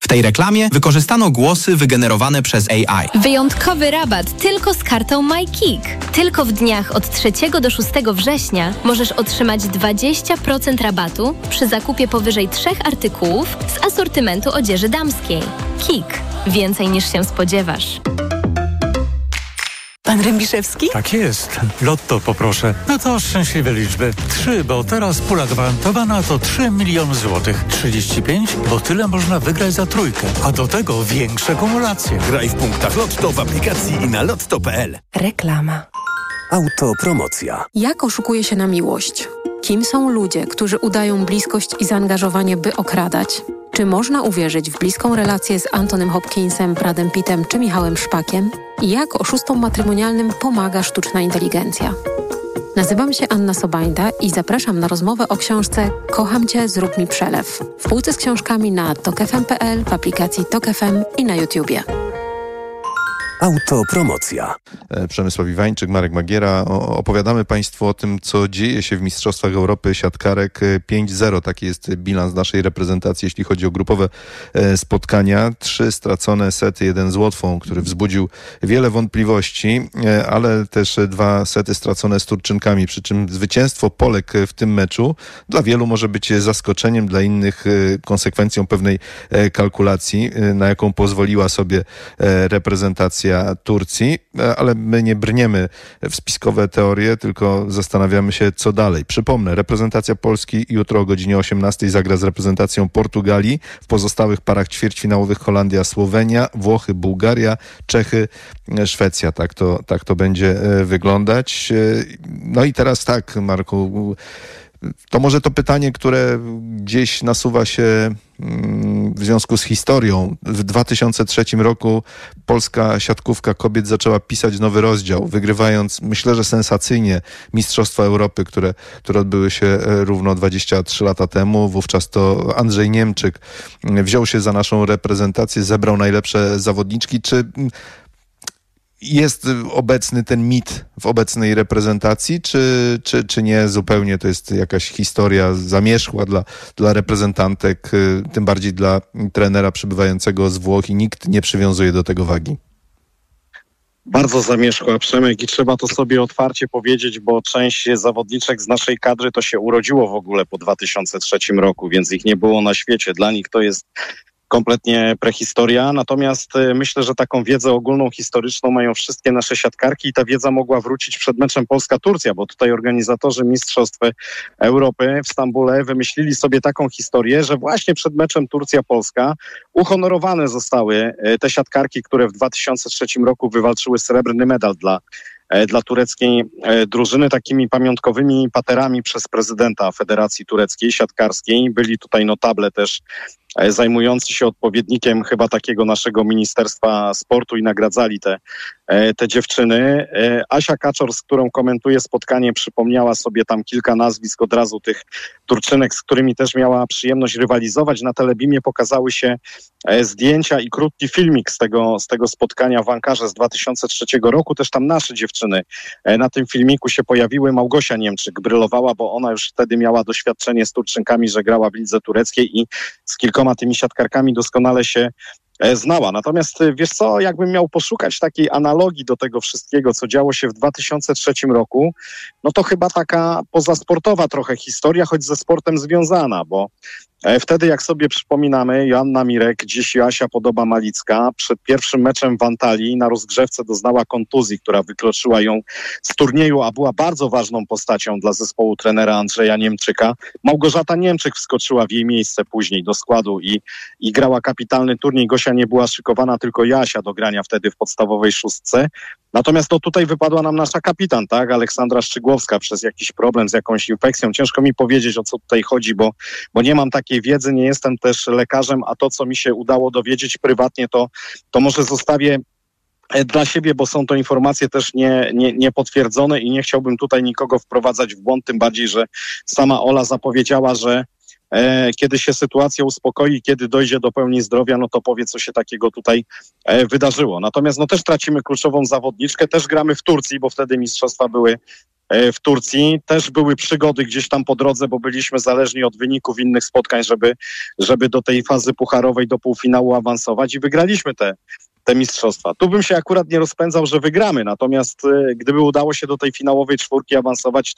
W tej reklamie wykorzystano głosy wygenerowane przez AI. Wyjątkowy rabat tylko z kartą MyKik. Tylko w dniach od 3 do 6 września możesz otrzymać 20% rabatu przy zakupie powyżej 3 artykułów z asortymentu odzieży damskiej. KIK. Więcej niż się spodziewasz. Pan Rębiszewski? Tak jest. Lotto poproszę. No to szczęśliwe liczby. 3, bo teraz pula gwarantowana to 3 miliony złotych. 35, bo tyle można wygrać za trójkę. A do tego większe kumulacje. Graj w punktach Lotto w aplikacji i na lotto.pl. Reklama. Autopromocja. Jak oszukuje się na miłość? Kim są ludzie, którzy udają bliskość i zaangażowanie, by okradać? Czy można uwierzyć w bliską relację z Antonym Hopkinsem, Bradem Pittem czy Michałem Szpakiem? I jak oszustom matrymonialnym pomaga sztuczna inteligencja? Nazywam się Anna Sobańda i zapraszam na rozmowę o książce Kocham Cię, zrób mi przelew. W półce z książkami na tokfm.pl, w aplikacji Tok FM i na YouTubie. Autopromocja. Przemysław Iwańczyk, Marek Magiera. Opowiadamy Państwu o tym, co dzieje się w Mistrzostwach Europy siatkarek. 5-0, taki jest bilans naszej reprezentacji, jeśli chodzi o grupowe spotkania. 3 stracone sety, 1 z Łotwą, który wzbudził wiele wątpliwości, ale też 2 sety stracone z Turczynkami, przy czym zwycięstwo Polek w tym meczu dla wielu może być zaskoczeniem, dla innych konsekwencją pewnej kalkulacji, na jaką pozwoliła sobie reprezentacja Turcji, ale my nie brniemy w spiskowe teorie, tylko zastanawiamy się, co dalej. Przypomnę, reprezentacja Polski jutro o godzinie 18 zagra z reprezentacją Portugalii. W pozostałych parach ćwierćfinałowych Holandia, Słowenia, Włochy, Bułgaria, Czechy, Szwecja. Tak to będzie wyglądać. No i teraz tak, Marku, to może to pytanie, które gdzieś nasuwa się w związku z historią. W 2003 roku polska siatkówka kobiet zaczęła pisać nowy rozdział, wygrywając, myślę, że sensacyjnie, Mistrzostwa Europy, które odbyły się równo 23 lata temu. Wówczas to Andrzej Niemczyk wziął się za naszą reprezentację, zebrał najlepsze zawodniczki. Czy jest obecny ten mit w obecnej reprezentacji, czy nie zupełnie to jest jakaś historia zamierzchła dla reprezentantek, tym bardziej dla trenera przybywającego z Włoch i nikt nie przywiązuje do tego wagi? Bardzo zamierzchła, Przemek, i trzeba to sobie otwarcie powiedzieć, bo część zawodniczek z naszej kadry to się urodziło w ogóle po 2003 roku, więc ich nie było na świecie. Dla nich to jest kompletnie prehistoria, natomiast myślę, że taką wiedzę ogólną, historyczną mają wszystkie nasze siatkarki i ta wiedza mogła wrócić przed meczem Polska-Turcja, bo tutaj organizatorzy Mistrzostw Europy w Stambule wymyślili sobie taką historię, że właśnie przed meczem Turcja-Polska uhonorowane zostały te siatkarki, które w 2003 roku wywalczyły srebrny medal dla tureckiej drużyny, takimi pamiątkowymi paterami przez prezydenta Federacji Tureckiej Siatkarskiej. Byli tutaj notable też zajmujący się odpowiednikiem chyba takiego naszego Ministerstwa Sportu i nagradzali te dziewczyny. Asia Kaczor, z którą komentuję spotkanie, przypomniała sobie tam kilka nazwisk od razu tych Turczynek, z którymi też miała przyjemność rywalizować. Na Telebimie pokazały się zdjęcia i krótki filmik z tego spotkania w Ankarze z 2003 roku. Też tam nasze dziewczyny na tym filmiku się pojawiły. Małgosia Niemczyk brylowała, bo ona już wtedy miała doświadczenie z Turczynkami, że grała w lidze tureckiej i z kilkoma tymi siatkarkami doskonale się znała. Natomiast wiesz co, jakbym miał poszukać takiej analogii do tego wszystkiego, co działo się w 2003 roku, no to chyba taka pozasportowa trochę historia, choć ze sportem związana, bo wtedy, jak sobie przypominamy, Joanna Mirek, dziś Joasia Podoba-Malicka, przed pierwszym meczem w Antalii na rozgrzewce doznała kontuzji, która wykroczyła ją z turnieju, a była bardzo ważną postacią dla zespołu trenera Andrzeja Niemczyka. Małgorzata Niemczyk wskoczyła w jej miejsce później do składu i grała kapitalny turniej. Gosia nie była szykowana, tylko Joasia do grania wtedy w podstawowej szóstce. Natomiast to tutaj wypadła nam nasza kapitan, tak? Aleksandra Szczygłowska przez jakiś problem z jakąś infekcją. Ciężko mi powiedzieć, o co tutaj chodzi, bo nie mam takiej wiedzy, nie jestem też lekarzem, a to, co mi się udało dowiedzieć prywatnie, to może zostawię dla siebie, bo są to informacje też niepotwierdzone i nie chciałbym tutaj nikogo wprowadzać w błąd, tym bardziej, że sama Ola zapowiedziała, że kiedy się sytuacja uspokoi, kiedy dojdzie do pełni zdrowia, no to powie, co się takiego tutaj wydarzyło. Natomiast no też tracimy kluczową zawodniczkę, też gramy w Turcji, bo wtedy mistrzostwa były w Turcji. Też były przygody gdzieś tam po drodze, bo byliśmy zależni od wyników innych spotkań, żeby do tej fazy pucharowej, do półfinału awansować i wygraliśmy te mistrzostwa. Tu bym się akurat nie rozpędzał, że wygramy, natomiast gdyby udało się do tej finałowej czwórki awansować,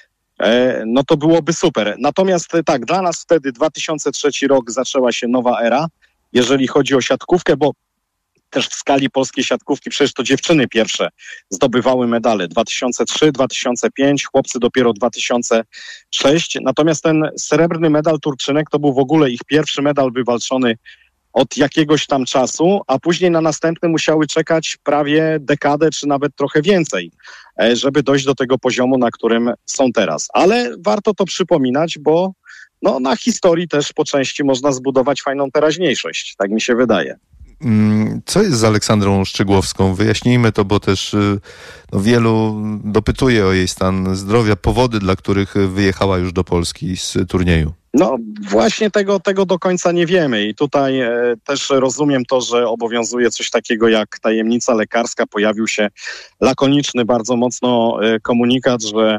no to byłoby super. Natomiast tak, dla nas wtedy 2003 rok zaczęła się nowa era, jeżeli chodzi o siatkówkę, bo też w skali polskiej siatkówki przecież to dziewczyny pierwsze zdobywały medale. 2003, 2005, chłopcy dopiero 2006. Natomiast ten srebrny medal Turczynek to był w ogóle ich pierwszy medal wywalczony od jakiegoś tam czasu, a później na następny musiały czekać prawie dekadę, czy nawet trochę więcej, żeby dojść do tego poziomu, na którym są teraz. Ale warto to przypominać, bo no, na historii też po części można zbudować fajną teraźniejszość, tak mi się wydaje. Co jest z Aleksandrą Szczygłowską? Wyjaśnijmy to, bo też wielu dopytuje o jej stan zdrowia, powody, dla których wyjechała już do Polski z turnieju. No właśnie tego do końca nie wiemy i tutaj też rozumiem to, że obowiązuje coś takiego jak tajemnica lekarska. Pojawił się lakoniczny bardzo mocno komunikat, że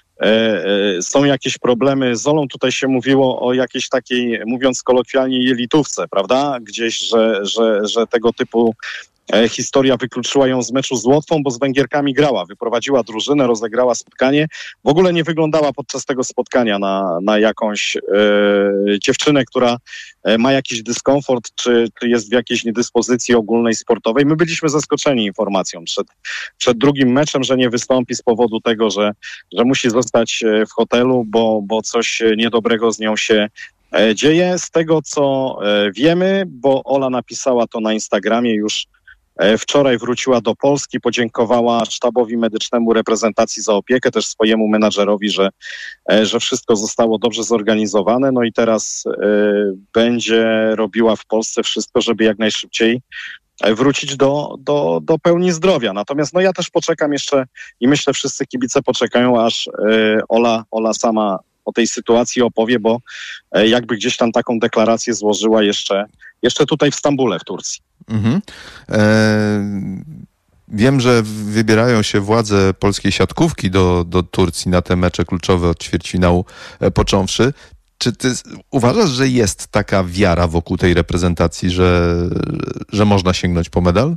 są jakieś problemy z Olą. Tutaj się mówiło o jakiejś takiej, mówiąc kolokwialnie, jelitówce, prawda? Gdzieś, że tego typu historia wykluczyła ją z meczu z Łotwą, bo z Węgierkami grała. Wyprowadziła drużynę, rozegrała spotkanie. W ogóle nie wyglądała podczas tego spotkania na jakąś dziewczynę, która ma jakiś dyskomfort, czy jest w jakiejś niedyspozycji ogólnej sportowej. My byliśmy zaskoczeni informacją przed drugim meczem, że nie wystąpi z powodu tego, że musi zostać w hotelu, bo coś niedobrego z nią się dzieje. Z tego, co wiemy, bo Ola napisała to na Instagramie już wczoraj, wróciła do Polski, podziękowała sztabowi medycznemu reprezentacji za opiekę, też swojemu menadżerowi, że wszystko zostało dobrze zorganizowane. No i teraz będzie robiła w Polsce wszystko, żeby jak najszybciej wrócić do pełni zdrowia. Natomiast no ja też poczekam jeszcze i myślę, wszyscy kibice poczekają, aż Ola sama o tej sytuacji opowie, bo jakby gdzieś tam taką deklarację złożyła jeszcze tutaj w Stambule, w Turcji. Mhm. Wiem, że wybierają się władze polskiej siatkówki do Turcji na te mecze kluczowe od ćwierćfinału począwszy. Czy ty uważasz, że jest taka wiara wokół tej reprezentacji, że można sięgnąć po medal?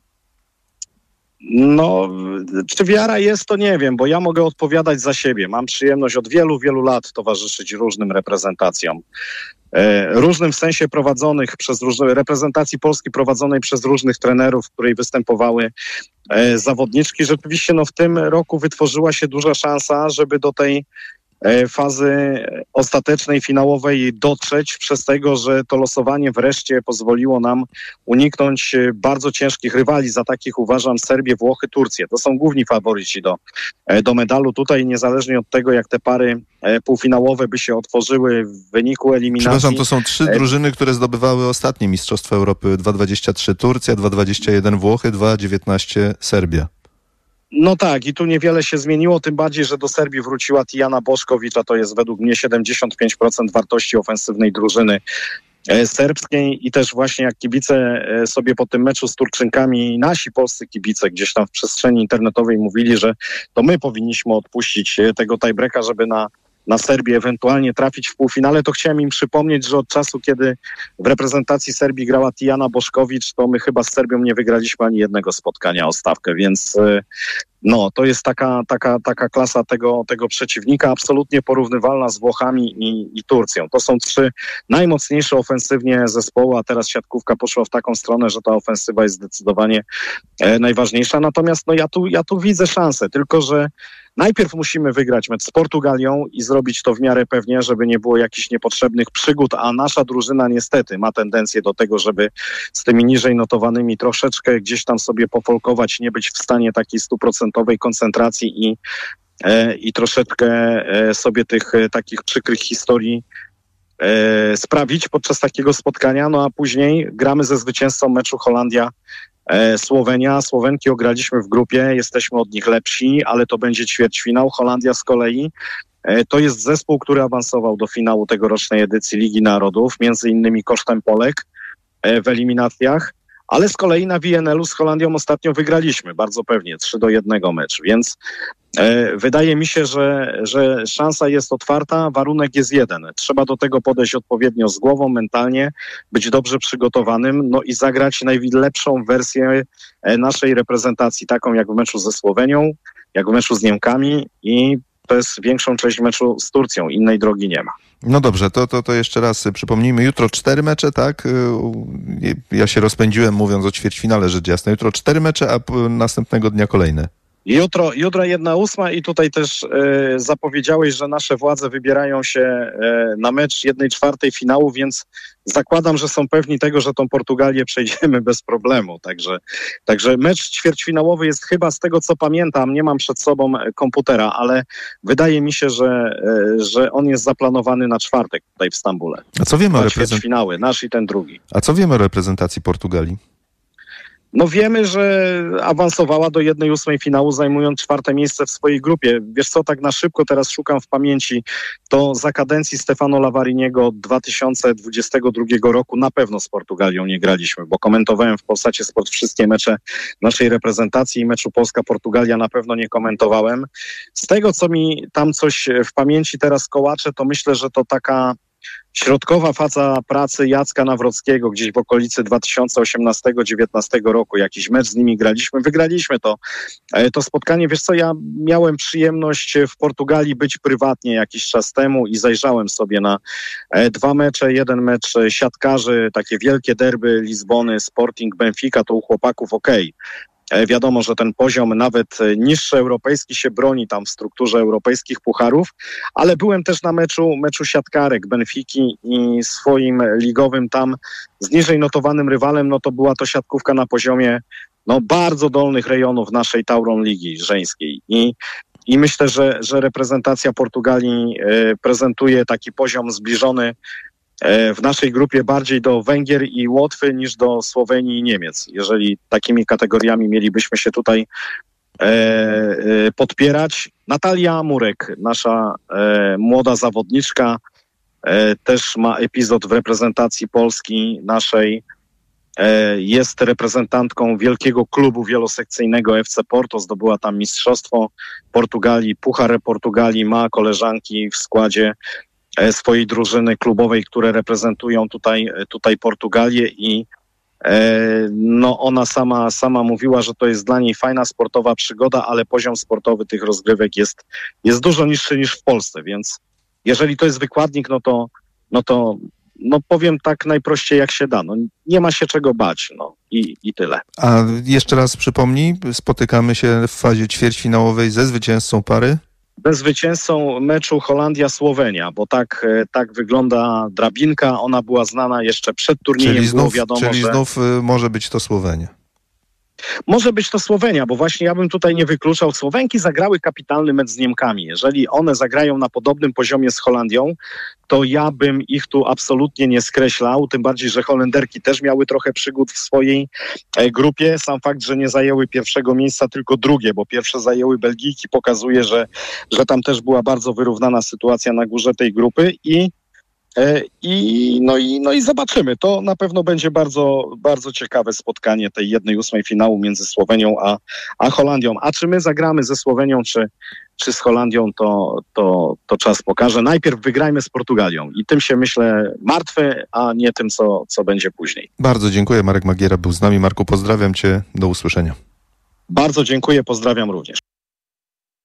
No, czy wiara jest, to nie wiem, bo ja mogę odpowiadać za siebie. Mam przyjemność od wielu, wielu lat towarzyszyć różnym reprezentacjom. Różnym w sensie prowadzonych przez różne reprezentacji Polski prowadzonej przez różnych trenerów, w której występowały zawodniczki. Rzeczywiście w tym roku wytworzyła się duża szansa, żeby do tej fazy ostatecznej, finałowej dotrzeć, przez tego, że to losowanie wreszcie pozwoliło nam uniknąć bardzo ciężkich rywali. Za takich uważam Serbię, Włochy, Turcję. To są główni faworyci do medalu. Tutaj niezależnie od tego, jak te pary półfinałowe by się otworzyły w wyniku eliminacji. Przepraszam, to są 3 drużyny, które zdobywały ostatnie Mistrzostwa Europy. 2,23 Turcja, 2,21 Włochy, 2,19 Serbia. No tak, i tu niewiele się zmieniło, tym bardziej, że do Serbii wróciła Tijana Boszkowicz, a to jest według mnie 75% wartości ofensywnej drużyny serbskiej i też właśnie jak kibice sobie po tym meczu z Turczynkami, nasi polscy kibice gdzieś tam w przestrzeni internetowej mówili, że to my powinniśmy odpuścić tego tiebreaka, żeby na Serbię ewentualnie trafić w półfinale, to chciałem im przypomnieć, że od czasu, kiedy w reprezentacji Serbii grała Tijana Boszkowicz, to my chyba z Serbią nie wygraliśmy ani jednego spotkania o stawkę, więc no, to jest taka klasa tego przeciwnika, absolutnie porównywalna z Włochami i Turcją. To są 3 najmocniejsze ofensywnie zespoły, a teraz siatkówka poszła w taką stronę, że ta ofensywa jest zdecydowanie najważniejsza. Natomiast no, ja tu widzę szansę, tylko że najpierw musimy wygrać mecz z Portugalią i zrobić to w miarę pewnie, żeby nie było jakichś niepotrzebnych przygód, a nasza drużyna niestety ma tendencję do tego, żeby z tymi niżej notowanymi troszeczkę gdzieś tam sobie pofolkować, nie być w stanie takiej 100% koncentracji i troszeczkę sobie tych takich przykrych historii sprawić podczas takiego spotkania, no a później gramy ze zwycięzcą meczu Holandia-Słowenia. Słowenki ograliśmy w grupie, jesteśmy od nich lepsi, ale to będzie ćwierćfinał. Holandia z kolei to jest zespół, który awansował do finału tegorocznej edycji Ligi Narodów, między innymi kosztem Polek w eliminacjach, ale z kolei na WNL-u z Holandią ostatnio wygraliśmy, bardzo pewnie, 3-1 mecz, więc wydaje mi się, że szansa jest otwarta, warunek jest jeden. Trzeba do tego podejść odpowiednio z głową, mentalnie, być dobrze przygotowanym, no i zagrać najlepszą wersję naszej reprezentacji, taką jak w meczu ze Słowenią, jak w meczu z Niemkami i to jest większą część meczu z Turcją, innej drogi nie ma. No dobrze, to jeszcze raz przypomnijmy. Jutro 4 mecze, tak? Ja się rozpędziłem mówiąc o ćwierćfinale, rzecz jasna. Jutro 4 mecze, a następnego dnia kolejne. Jutro 1/8 i tutaj też zapowiedziałeś, że nasze władze wybierają się na mecz 1/4 finału, więc zakładam, że są pewni tego, że tą Portugalię przejdziemy bez problemu. Także mecz ćwierćfinałowy jest chyba, z tego co pamiętam, nie mam przed sobą komputera, ale wydaje mi się, że on jest zaplanowany na czwartek tutaj w Stambule. A co wiemy o ćwierćfinały, nasz i ten drugi. A co wiemy o reprezentacji Portugalii? No wiemy, że awansowała do 1/8 finału, zajmując 4. miejsce w swojej grupie. Wiesz co, tak na szybko teraz szukam w pamięci, to za kadencji Stefano Lavariniego 2022 roku na pewno z Portugalią nie graliśmy, bo komentowałem w Polsacie Sport wszystkie mecze naszej reprezentacji i meczu Polska-Portugalia na pewno nie komentowałem. Z tego, co mi tam coś w pamięci teraz kołacze, to myślę, że to taka środkowa faza pracy Jacka Nawrockiego gdzieś w okolicy 2018-19 roku. Jakiś mecz z nimi graliśmy, wygraliśmy to spotkanie. Wiesz co, ja miałem przyjemność w Portugalii być prywatnie jakiś czas temu i zajrzałem sobie na 2 mecze. Jeden mecz siatkarzy, takie wielkie derby Lizbony, Sporting, Benfica, to u chłopaków okej. Wiadomo, że ten poziom nawet niższy europejski się broni tam w strukturze europejskich pucharów, ale byłem też na meczu siatkarek Benfiki i swoim ligowym tam z niżej notowanym rywalem, no to była to siatkówka na poziomie bardzo dolnych rejonów naszej Tauron Ligi żeńskiej i myślę, że reprezentacja Portugalii prezentuje taki poziom zbliżony w naszej grupie bardziej do Węgier i Łotwy niż do Słowenii i Niemiec. Jeżeli takimi kategoriami mielibyśmy się tutaj podpierać. Natalia Murek, nasza młoda zawodniczka, też ma epizod w reprezentacji Polski naszej. Jest reprezentantką wielkiego klubu wielosekcyjnego FC Porto, zdobyła tam mistrzostwo Portugalii, Puchar Portugalii, ma koleżanki w składzie swojej drużyny klubowej, które reprezentują tutaj Portugalię i ona sama mówiła, że to jest dla niej fajna sportowa przygoda, ale poziom sportowy tych rozgrywek jest dużo niższy niż w Polsce, więc jeżeli to jest wykładnik, no to powiem tak najprościej jak się da. Nie ma się czego bać, i tyle. A jeszcze raz przypomnij, spotykamy się w fazie ćwierćfinałowej ze zwycięzcą pary? Ze zwycięzcą meczu Holandia-Słowenia, bo tak wygląda drabinka. Ona była znana jeszcze przed turniejem. Czyli znów może być to Słowenia. Może być to Słowenia, bo właśnie ja bym tutaj nie wykluczał. Słowenki zagrały kapitalny mecz z Niemkami. Jeżeli one zagrają na podobnym poziomie z Holandią, to ja bym ich tu absolutnie nie skreślał. Tym bardziej, że Holenderki też miały trochę przygód w swojej grupie. Sam fakt, że nie zajęły pierwszego miejsca, tylko drugie, bo pierwsze zajęły Belgijki, pokazuje, że tam też była bardzo wyrównana sytuacja na górze tej grupy i zobaczymy. To na pewno będzie bardzo, bardzo ciekawe spotkanie tej 1/8 finału między Słowenią a Holandią. A czy my zagramy ze Słowenią, czy z Holandią, to czas pokaże. Najpierw wygrajmy z Portugalią i tym się, myślę, martwy, a nie tym, co będzie później. Bardzo dziękuję. Marek Magiera był z nami. Marku, pozdrawiam cię. Do usłyszenia. Bardzo dziękuję. Pozdrawiam również.